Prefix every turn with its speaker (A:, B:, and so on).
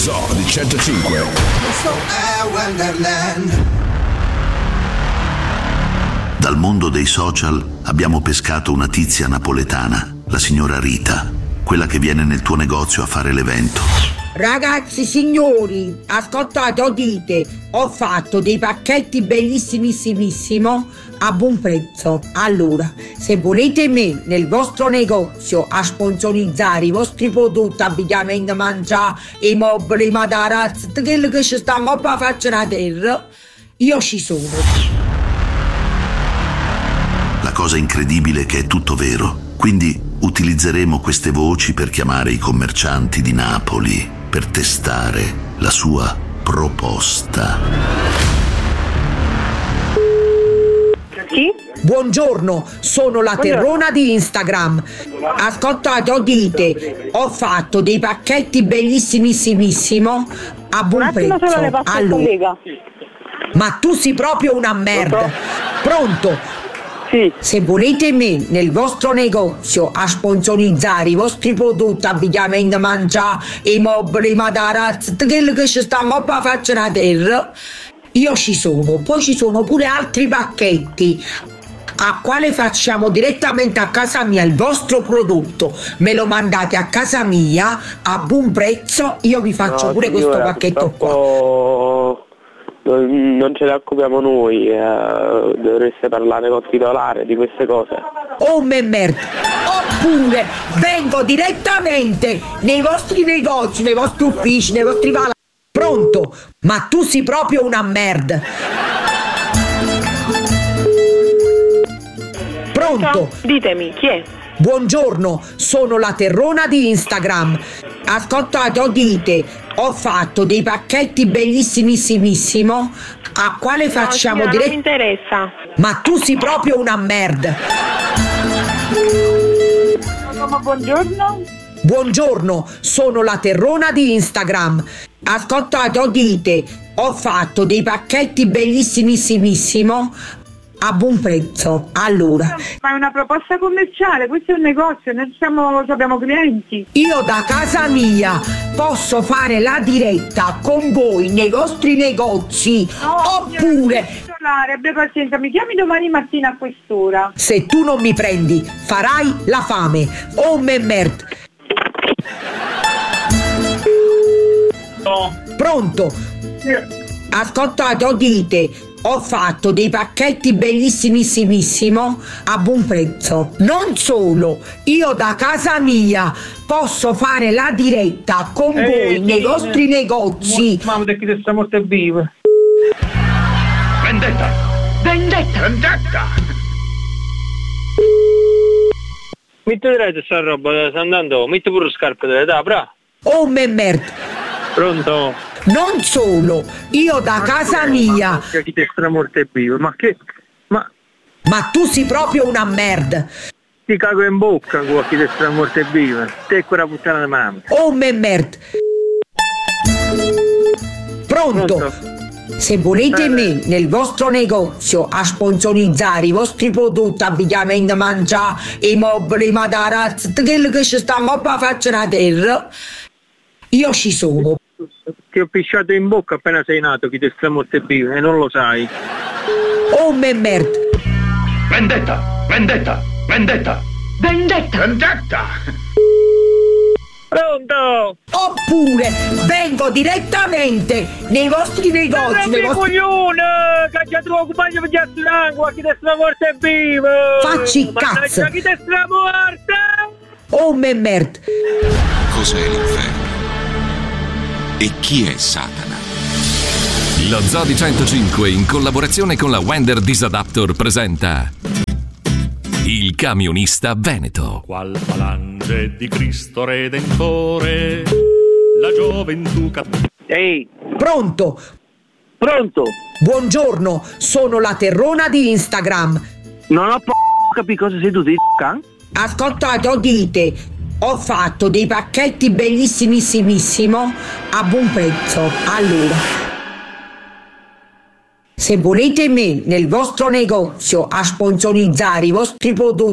A: Zoo di 105.
B: Questo è Wonderland.
C: Dal mondo dei social abbiamo pescato una tizia napoletana, la signora Rita, quella che viene nel tuo negozio a fare l'evento.
D: Ragazzi, signori, ascoltate, udite, ho fatto dei pacchetti bellissimissimissimo a buon prezzo. Allora, se volete me nel vostro negozio a sponsorizzare i vostri prodotti, abbigliamento, mangiare, i mobili, matarazzi, quello che ci stanno a faccia a terra, io ci sono.
C: La cosa incredibile è che è tutto vero, quindi utilizzeremo queste voci per chiamare i commercianti di Napoli per testare la sua proposta.
E: Sì?
D: Buongiorno, sono la Terrona di Instagram. Ascoltate, udite, ho fatto dei pacchetti bellissimissimissimo a buon prezzo.
E: Solo le passo al collega.
D: Ma tu sei proprio una merda. Pronto?
E: Sì.
D: Se volete me nel vostro negozio a sponsorizzare i vostri prodotti, abbigliamento, mangiare, i mobili, matarazzi, quello che ci stanno a faccia a terra, io ci sono. Poi ci sono pure altri pacchetti a quale facciamo direttamente a casa mia il vostro prodotto, me lo mandate a casa mia a buon prezzo, io vi faccio pure signora, questo pacchetto qua.
E: Non ce ne occupiamo noi, dovreste parlare col titolare di queste cose.
D: Oh me merda! Oppure vengo direttamente nei vostri negozi, nei vostri uffici, nei vostri palazzi. Pronto? Ma tu sei proprio una merda! Pronto?
E: Ditemi, chi è?
D: Buongiorno, sono la Terrona di Instagram. Ascoltate, udite, ho fatto dei pacchetti bellissimissimissimo a quale facciamo
E: non mi interessa.
D: Ma tu sei proprio una merda.
E: Buongiorno.
D: Buongiorno, sono la Terrona di Instagram. Ascoltate, udite, ho fatto dei pacchetti bellissimissimissimo a buon prezzo. Allora,
F: ma è una proposta commerciale, questo è un negozio, noi abbiamo clienti.
D: Io da casa mia posso fare la diretta con voi nei vostri negozi, oppure
F: abbia pazienza, mi chiami domani mattina a quest'ora.
D: Se tu non mi prendi farai la fame. Oh me merda.
F: No.
D: Pronto? Ascoltate, udite, ho fatto dei pacchetti bellissimissimissimo a buon prezzo. Non solo, io da casa mia posso fare la diretta con voi nei vostri negozi.
F: Mamma, che ti sta molto viva.
A: Vendetta!
F: Vendetta!
A: Vendetta!
E: Metti diretto sta roba, sta andando, metti pure le scarpe delle bra.
D: Oh me merda.
E: Pronto?
D: Non solo, io da casa mia.
E: Chi ti sta morto e vivo, ma che? Ma
D: tu sei proprio una merda.
E: ti cago in bocca con chi ti sta morto e vivo. Te è quella puttana di mamma.
D: Oh me merda. Pronto? Se volete me nel vostro negozio a sponsorizzare i vostri prodotti, abbigliamento, mangiare, i mobili, matarazzi, quello che ci stanno a faccia a terra, io ci sono.
E: Ti ho pisciato in bocca appena sei nato, chi ti sta morto e vivo, e non lo sai.
D: Oh me merda.
A: Vendetta! Vendetta! Vendetta!
D: Vendetta!
A: Vendetta!
E: Pronto?
D: Oppure vengo direttamente nei vostri negozi, nei vostri...
E: coglione! Che già tuo compagno mi chiede l'acqua, chi ti sta morto e vivo!
D: Facci cazzo!
E: Chi ti sta morto?
D: Oh me merda.
G: Cos'è l'inferno? E chi è Satana?
H: Lo Zoo di 105 in collaborazione con la Wender Disadaptor presenta Il camionista veneto.
I: Qual falange di Cristo Redentore, la gioventù
E: Ehi!
D: Pronto?
E: Pronto?
D: Buongiorno, sono la Terrona di Instagram.
E: Non ho capito cosa sei tu, di
D: Ascoltate, udite, ho fatto dei pacchetti bellissimissimissimo a buon prezzo. Allora, se volete me nel vostro negozio a sponsorizzare i vostri prodotti,